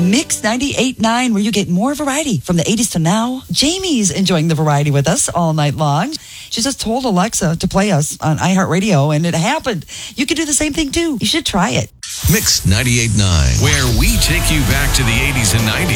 Mix 98.9, where you get more variety from the 80s to now. Jamie's enjoying the variety with us all night long. She just told Alexa to play us on iHeartRadio, and it happened. You can do the same thing, too. You should try it. Mix 98.9, where we take you back to the 80s and 90s.